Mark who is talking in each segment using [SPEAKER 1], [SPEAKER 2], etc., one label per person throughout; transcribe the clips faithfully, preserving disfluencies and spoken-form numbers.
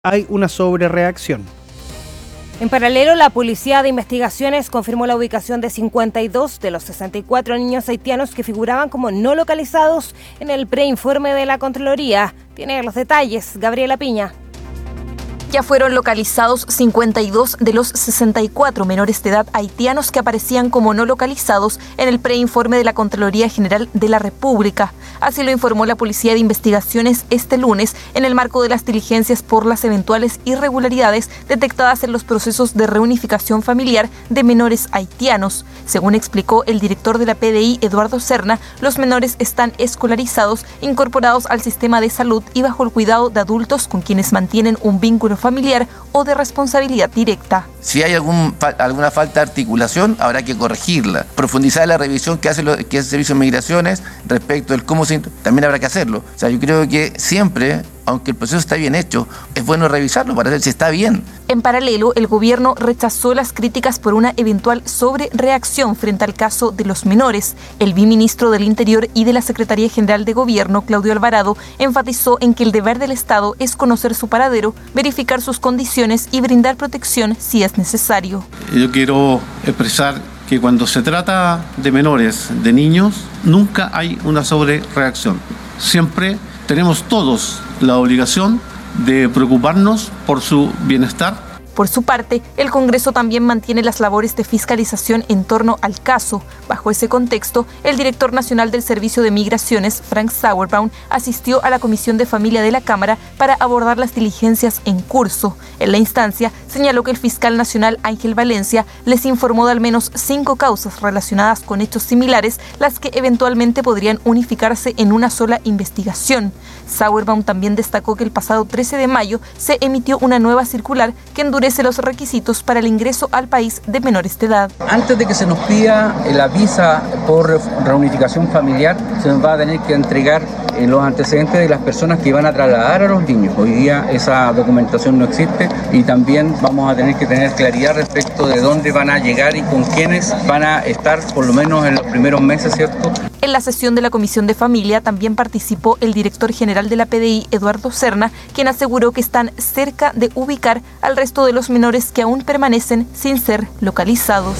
[SPEAKER 1] hay una sobrereacción.
[SPEAKER 2] En paralelo, la Policía de Investigaciones confirmó la ubicación de cincuenta y dos de los sesenta y cuatro niños haitianos que figuraban como no localizados en el preinforme de la Contraloría. Tiene los detalles, Gabriela Piña.
[SPEAKER 3] Ya fueron localizados cincuenta y dos de los sesenta y cuatro menores de edad haitianos que aparecían como no localizados en el preinforme de la Contraloría General de la República. Así lo informó la Policía de Investigaciones este lunes en el marco de las diligencias por las eventuales irregularidades detectadas en los procesos de reunificación familiar de menores haitianos. Según explicó el director de la P D I, Eduardo Serna, los menores están escolarizados, incorporados al sistema de salud y bajo el cuidado de adultos con quienes mantienen un vínculo familiar o de responsabilidad directa.
[SPEAKER 4] Si hay algún, alguna falta de articulación, habrá que corregirla. Profundizar la revisión que hace, lo, que hace el Servicio de Migraciones respecto del cómo se... También habrá que hacerlo. O sea, yo creo que siempre, aunque el proceso está bien hecho, es bueno revisarlo para ver si está bien.
[SPEAKER 3] En paralelo, el gobierno rechazó las críticas por una eventual sobrereacción frente al caso de los menores. El viceministro del Interior y de la Secretaría General de Gobierno, Claudio Alvarado, enfatizó en que el deber del Estado es conocer su paradero, verificar sus condiciones y brindar protección si es necesario.
[SPEAKER 5] Yo quiero expresar que cuando se trata de menores, de niños, nunca hay una sobrereacción. Siempre tenemos todos la obligación de preocuparnos por su bienestar.
[SPEAKER 3] Por su parte, el Congreso también mantiene las labores de fiscalización en torno al caso. Bajo ese contexto, el director nacional del Servicio de Migraciones, Frank Sauerbaum, asistió a la Comisión de Familia de la Cámara para abordar las diligencias en curso. En la instancia, señaló que el fiscal nacional Ángel Valencia les informó de al menos cinco causas relacionadas con hechos similares, las que eventualmente podrían unificarse en una sola investigación. Sauerbaum también destacó que el pasado trece de mayo se emitió una nueva circular que endurece los requisitos para el ingreso al país de menores de edad.
[SPEAKER 6] Antes de que se nos pida la visa por reunificación familiar, se nos va a tener que entregar los antecedentes de las personas que van a trasladar a los niños. Hoy día esa documentación no existe y también vamos a tener que tener claridad respecto de dónde van a llegar y con quiénes van a estar por lo menos en los primeros meses, ¿cierto?
[SPEAKER 3] En la sesión de la Comisión de Familia también participó el director general de la P D I, Eduardo Serna, quien aseguró que están cerca de ubicar al resto de los menores que aún permanecen sin ser localizados.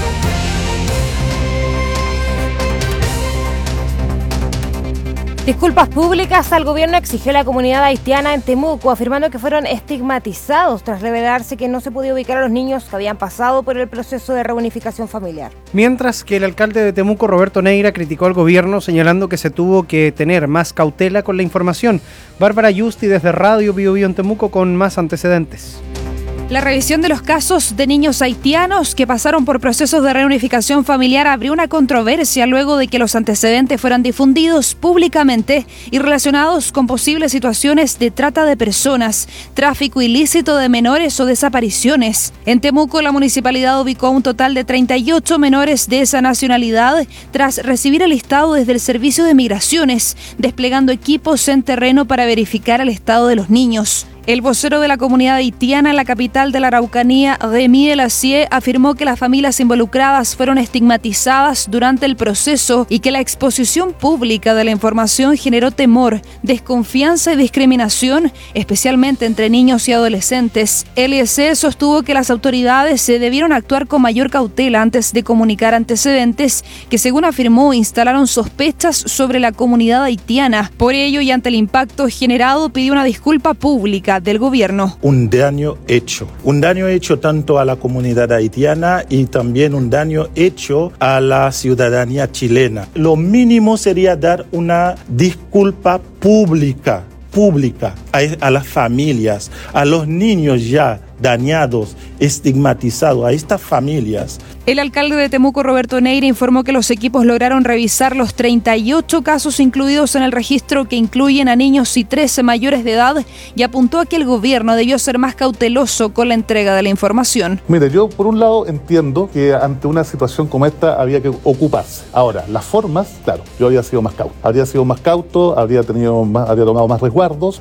[SPEAKER 2] Disculpas públicas al gobierno exigió la comunidad haitiana en Temuco, afirmando que fueron estigmatizados tras revelarse que no se podía ubicar a los niños que habían pasado por el proceso de reunificación familiar.
[SPEAKER 1] Mientras que el alcalde de Temuco, Roberto Neira, criticó al gobierno señalando que se tuvo que tener más cautela con la información. Bárbara Yusti desde Radio Bio Bio en Temuco con más antecedentes.
[SPEAKER 7] La revisión de los casos de niños haitianos que pasaron por procesos de reunificación familiar abrió una controversia luego de que los antecedentes fueran difundidos públicamente y relacionados con posibles situaciones de trata de personas, tráfico ilícito de menores o desapariciones. En Temuco, la municipalidad ubicó un total de treinta y ocho menores de esa nacionalidad tras recibir el listado desde el Servicio de Migraciones, desplegando equipos en terreno para verificar el estado de los niños. El vocero de la comunidad haitiana en la capital de la Araucanía, Remy Elacie, afirmó que las familias involucradas fueron estigmatizadas durante el proceso y que la exposición pública de la información generó temor, desconfianza y discriminación, especialmente entre niños y adolescentes. Elacie sostuvo que las autoridades se debieron actuar con mayor cautela antes de comunicar antecedentes que, según afirmó, instalaron sospechas sobre la comunidad haitiana. Por ello, y ante el impacto generado, pidió una disculpa pública del gobierno.
[SPEAKER 8] Un daño hecho, un daño hecho tanto a la comunidad haitiana y también un daño hecho a la ciudadanía chilena. Lo mínimo sería dar una disculpa pública, pública a, a las familias, a los niños ya dañados, estigmatizados, a estas familias.
[SPEAKER 7] El alcalde de Temuco, Roberto Neira, informó que los equipos lograron revisar los treinta y ocho casos incluidos en el registro que incluyen a niños y trece mayores de edad y apuntó a que el gobierno debió ser más cauteloso con la entrega de la información.
[SPEAKER 9] Mire, yo por un lado entiendo que ante una situación como esta había que ocuparse. Ahora, las formas, claro, yo habría sido más cauto. Habría sido más cauto, habría tenido más, habría tomado más resguardos. O sea,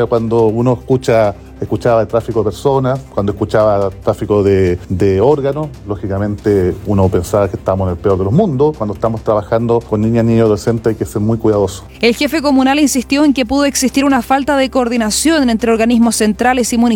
[SPEAKER 9] cuando uno escucha escuchaba el tráfico de personas, cuando escuchaba tráfico de, de órganos, lógicamente uno pensaba que estábamos en el peor de los mundos. Cuando estamos trabajando con niñas, niños y adolescentes hay que ser muy cuidadosos.
[SPEAKER 7] El jefe comunal insistió en que pudo existir una falta de coordinación entre organismos centrales y municipales